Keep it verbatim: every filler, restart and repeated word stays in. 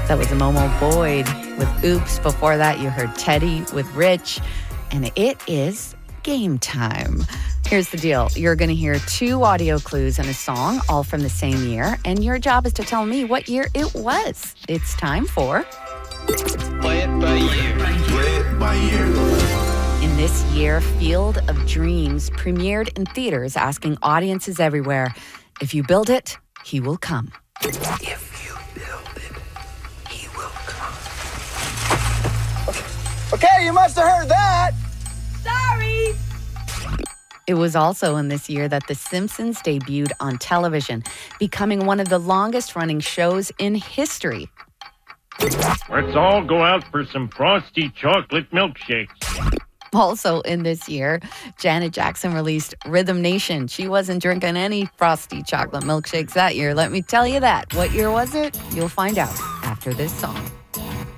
That was Momo Boyd with Oops. Before that, you heard Teddy with Rich. And it is game time. Here's the deal. You're going to hear two audio clues and a song, all from the same year. And your job is to tell me what year it was. It's time for... Play it by ear. Play it by ear. In this year, Field of Dreams premiered in theaters, asking audiences everywhere, if you build it, he will come. If you build it, he will come. Okay, you must have heard that. Sorry. It was also in this year that The Simpsons debuted on television, becoming one of the longest-running shows in history. Let's all go out for some frosty chocolate milkshakes. Also in this year, Janet Jackson released Rhythm Nation. She wasn't drinking any frosty chocolate milkshakes that year, let me tell you that. What year was it? You'll find out after this song.